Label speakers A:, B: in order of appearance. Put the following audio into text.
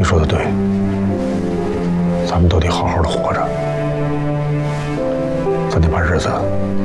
A: 你说的对，咱们都得好好的活着，咱得把日子